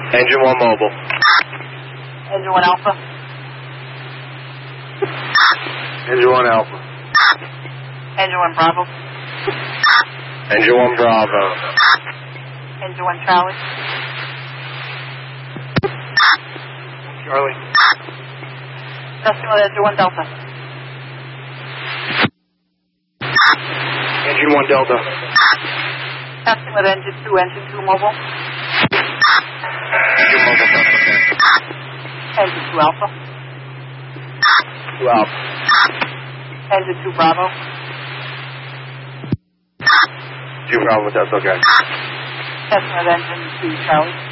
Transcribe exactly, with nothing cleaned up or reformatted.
Engine one mobile. Engine one Alpha. Engine one Alpha. Engine one Bravo. Engine one Bravo. Engine one Charlie. Charlie. Testing with engine one Delta. Engine one Delta. Testing with engine two, engine two mobile. Engine mobile Delta. Engine two Alpha. Two Alpha. Engine two Bravo. Two Bravo, that's okay. Testing with engine two Charlie.